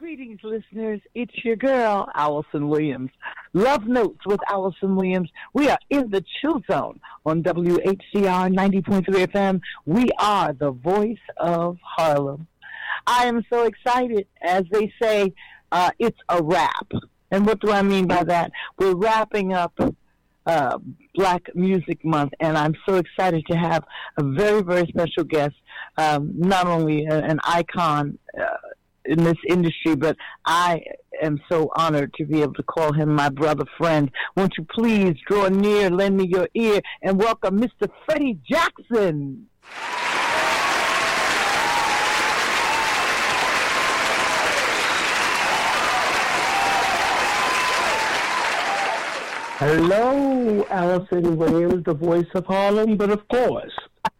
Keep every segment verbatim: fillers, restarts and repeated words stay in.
Greetings, listeners. It's your girl, Allison Williams. Love Notes with Allison Williams. We are in the chill zone on W H C R ninety point three F M. We are the voice of Harlem. I am so excited. As they say, uh, it's a wrap. And what do I mean by that? We're wrapping up uh, Black Music Month, and I'm so excited to have a very, very special guest, um, not only a, an icon uh, in this industry, but I am so honored to be able to call him my brother friend. Won't you please draw near, lend me your ear, and welcome Mister Freddie Jackson. Hello, Allison Williams, the voice of Harlem, but of course.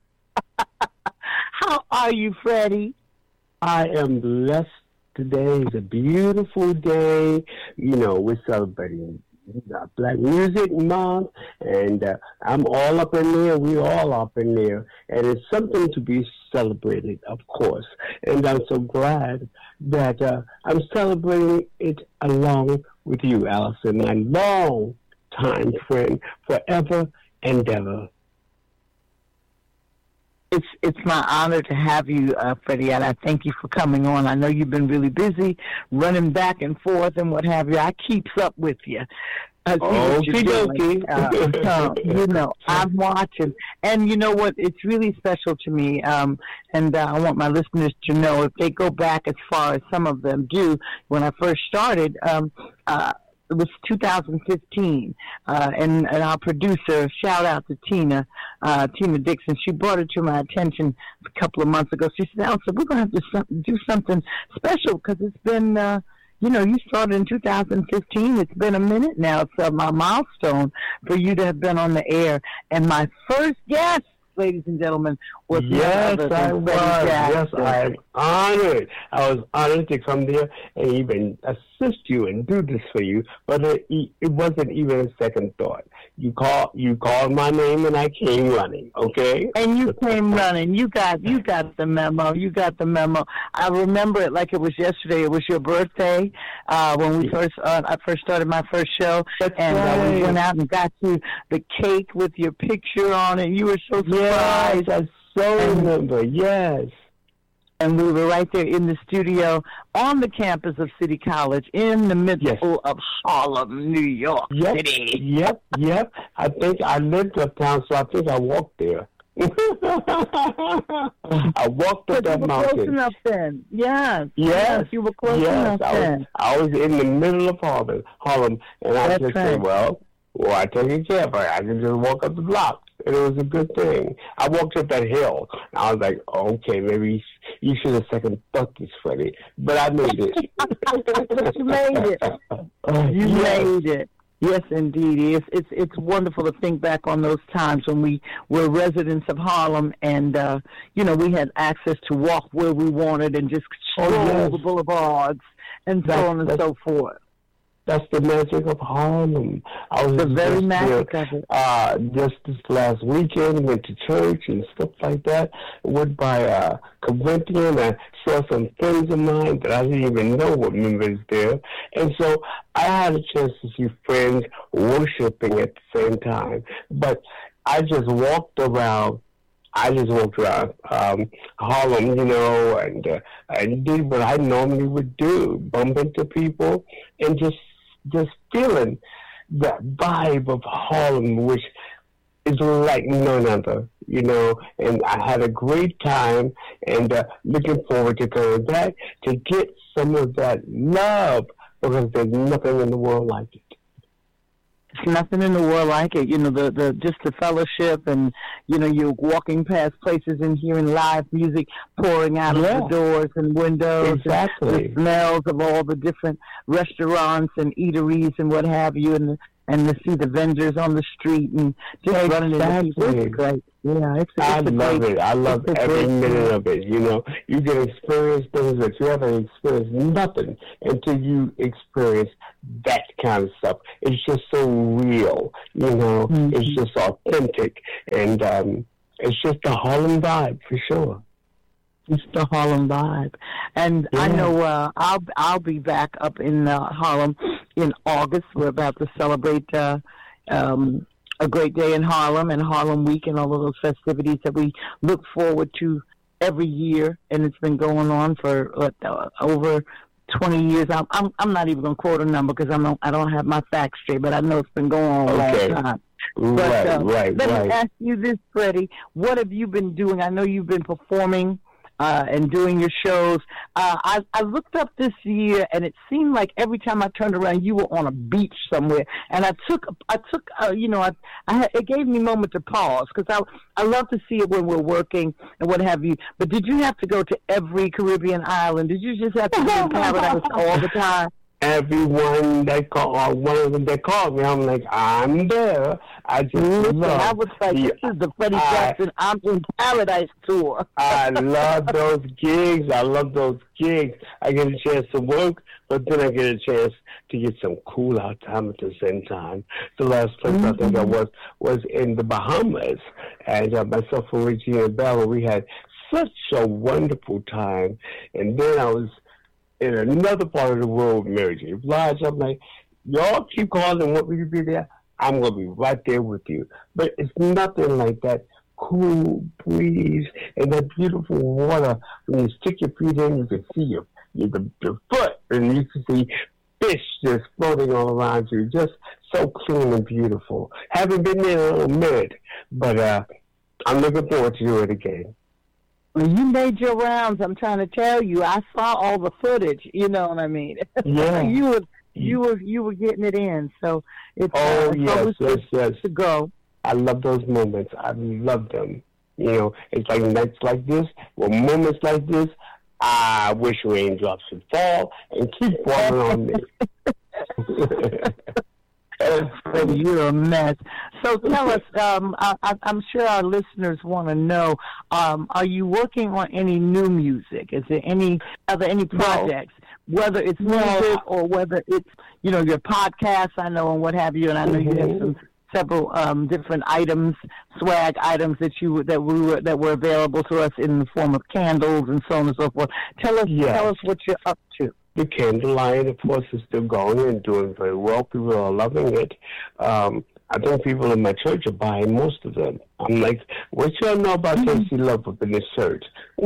How are you, Freddie? I am blessed. Today is a beautiful day. You know, we're celebrating Black Music Month, and uh, I'm all up in there. We're all up in there. And it's something to be celebrated, of course. And I'm so glad that uh, I'm celebrating it along with you, Allison, my long time friend, forever and ever. It's it's my honor to have you, uh, Freddie, and I thank you for coming on. I know you've been really busy running back and forth and what have you. I keeps up with you. Okie dokie. Uh, so, you know, I'm watching. And you know what? It's really special to me. Um, and uh, I want my listeners to know, if they go back as far as some of them do, when I first started, um, uh, it was two thousand fifteen, uh, and, and our producer, shout out to Tina, uh, Tina Dixon, she brought it to my attention a couple of months ago. She said, Elsa, we're going to have to some, do something special, because it's been, uh, you know, you started in two thousand fifteen. It's been a minute now. It's uh, my milestone for you to have been on the air. And my first guest, ladies and gentlemen, was yes, I was. Yes, I am honored. I was honored to come there and even assist you and do this for you. But it, it wasn't even a second thought. You call, you called my name, and I came running. Okay. And you came running. You got, you got the memo. You got the memo. I remember it like it was yesterday. It was your birthday uh, when we first, uh, I first started my first show, That's and right. uh, we went out and got you the cake with your picture on it. You were so surprised. Yes, I so remember. Yes. And we were right there in the studio on the campus of City College in the middle yes. of Harlem, New York yep. City. Yep, yep. I think I lived uptown, so I think I walked there. I walked up that you were mountain. Close enough then. Yes. Yes. yes you were close yes, enough I was, then. I was in the middle of Harlem, Harlem and I That's just right. said, well, well, I take a cab. I can just walk up the block. And it was a good thing. I walked up that hill. And I was like, oh, okay, maybe you should have second thought this, Freddie. But I made it. You made it. You yes. made it. Yes, indeed. It's, it's it's wonderful to think back on those times when we were residents of Harlem, and uh, you know, we had access to walk where we wanted and just stroll oh, yes. the boulevards and that's, so on and so forth. That's the magic of Harlem. I was the very just, magic uh, of it. Uh, just this last weekend, went to church and stuff like that. Went by uh, Corinthian. I saw some friends of mine that I didn't even know were members there. And so I had a chance to see friends worshiping at the same time. But I just walked around. I just walked around um, Harlem, you know, and, uh, and did what I normally would do, bump into people and just just feeling that vibe of Harlem, which is like none other, you know. And I had a great time, and uh, looking forward to coming back to get some of that love, because there's nothing in the world like it. There's nothing in the world like it. You know, the, the just the fellowship, and you know, you're walking past places and hearing live music pouring out yeah. of the doors and windows. Exactly. And the smells of all the different restaurants and eateries and what have you, and and to see the vendors on the street and just exactly. running into people. It's great. Yeah, it's, it's I a love great, it. I love every minute of it. You know, you can experience things that you haven't experienced nothing until you experience that kind of stuff. It's just so real. You know, mm-hmm. It's just authentic, and um, it's just the Harlem vibe for sure. It's the Harlem vibe, and yeah. I know uh, I'll I'll be back up in uh, Harlem in August. We're about to celebrate uh, um, a great day in Harlem and Harlem Week and all of those festivities that we look forward to every year, and it's been going on for what, uh, over twenty years. I'm, I'm I'm not even gonna quote a number because I don't I don't have my facts straight, but I know it's been going on a okay. long time. Right, but, uh, right, let right. me ask you this, Freddie. What have you been doing? I know you've been performing uh, and doing your shows. Uh, I, I looked up this year, and it seemed like every time I turned around, you were on a beach somewhere. And I took, I took, uh, you know, I, I had, it gave me a moment to pause because I, I love to see it when we're working and what have you. But did you have to go to every Caribbean island? Did you just have to be in paradise all the time? Everyone that called, one of them that called me, I'm like, I'm there. I just Listen, love. I was like, this is the Freddie Jackson I'm in Paradise tour. I love those gigs. I love those gigs. I get a chance to work, but then I get a chance to get some cool out time at the same time. The last place mm-hmm. I think I was was in the Bahamas, and uh, myself and Regina Bella, we had such a wonderful time. And then I was in another part of the world, Mary J. Blige. I'm like, y'all keep calling and want me to be there. I'm going to be right there with you. But it's nothing like that cool breeze and that beautiful water. When you stick your feet in, you can see your, your the, the foot, and you can see fish just floating all around you. Just so clean and beautiful. Haven't been there in a minute, but uh, I'm looking forward to do it again. When you made your rounds, I'm trying to tell you, I saw all the footage. You know what I mean? Yeah. you were, you were, you were getting it in. So it's oh uh, yes, yes, yes. to go. I love those moments. I love them. You know, it's like nights like this, or moments like this. I wish raindrops would fall and keep falling on me. Freddie, you're a mess. So tell us, um, I, I'm sure our listeners want to know, um, are you working on any new music? Is there any, are there any projects, no. whether it's music no. or whether it's, you know, your podcasts, I know, and what have you, and I know mm-hmm. you have some several um, different items, swag items that you that we were that were available to us in the form of candles and so on and so forth. Tell us, yes. tell us what you're up to. The candle line, of course, is still going and doing very well. People are loving it. Um, I think people in my church are buying most of them. I'm like, what y'all know about mm-hmm. Tracy Love up in this church?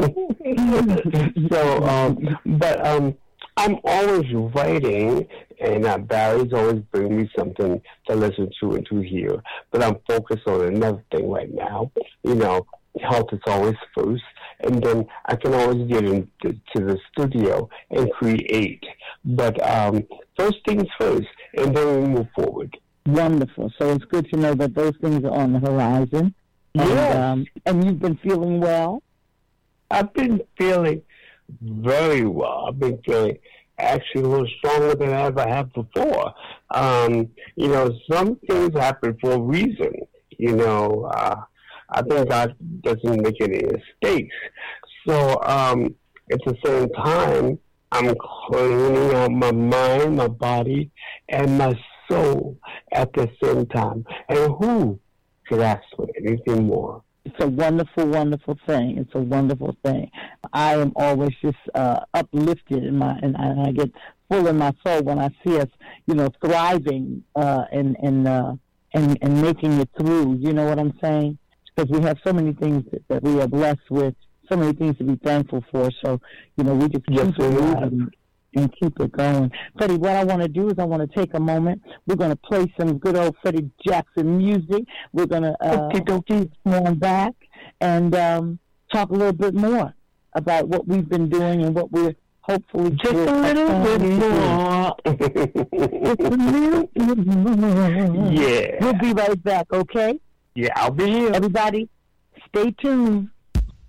so, um, but um, I'm always writing, and uh, Barry's always bringing me something to listen to and to hear. But I'm focused on another thing right now. You know, health is always first. And then I can always get into to the studio and create. But um, first things first, and then we move forward. Wonderful. So it's good to know that those things are on the horizon. And, yes. um, and you've been feeling well? I've been feeling very well. I've been feeling actually a little stronger than I ever have before. Um, you know, some things happen for a reason, you know. Uh, I think God doesn't make any mistakes. So um, at the same time, I'm cleaning out my mind, my body, and my soul at the same time. And who could ask for anything more? It's a wonderful, wonderful thing. It's a wonderful thing. I am always just uh, uplifted in my, and I, I get full in my soul when I see us, you know, thriving uh, and and, uh, and and making it through. You know what I'm saying? Because we have so many things that, that we are blessed with, so many things to be thankful for. So, you know, we just keep it moving and keep it going. Freddie, what I want to do is I want to take a moment. We're going to play some good old Freddie Jackson music. We're going to uh, come on back and um, talk a little bit more about what we've been doing and what we're hopefully just a little bit more. Just a little bit more. Yeah. We'll be right back, okay? Yeah, I'll be here. Everybody, stay tuned.